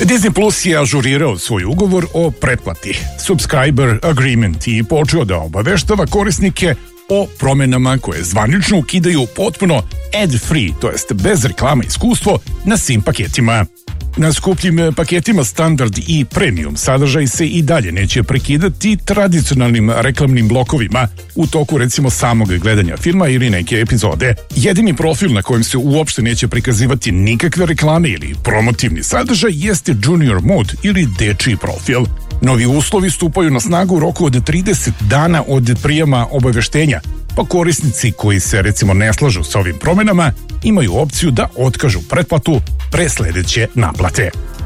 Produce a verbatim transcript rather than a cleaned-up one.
Disney Plus je ažurirao svoj ugovor o pretplati, subscriber agreement, i počeo da obaveštava korisnike o promenama koje zvanično ukidaju potpuno ad-free, to jest bez reklama iskustvo na svim paketima. Na skupljim paketima standard i premium sadržaj se i dalje neće prekidati tradicionalnim reklamnim blokovima u toku recimo samog gledanja filma ili neke epizode. Jedini profil na kojem se uopšte neće prikazivati nikakve reklame ili promotivni sadržaj jeste Junior Mode ili dečiji profil. Novi uslovi stupaju na snagu u roku od trideset dana od prijema obaveštenja, pa korisnici koji se recimo ne slažu sa ovim promenama imaju opciju da otkažu pretplatu pre sledeće naplate.